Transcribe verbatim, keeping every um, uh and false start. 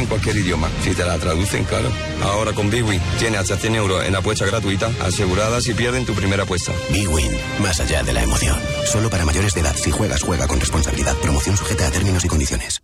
en cualquier idioma. Si te la traducen, claro. Ahora con Bwin tienes hasta cien euros en apuesta gratuita, asegurada si pierden tu primera apuesta. Bwin, más allá de la emoción. Solo para mayores de edad. Si juegas, juega con responsabilidad. Promoción sujeta a términos y condiciones.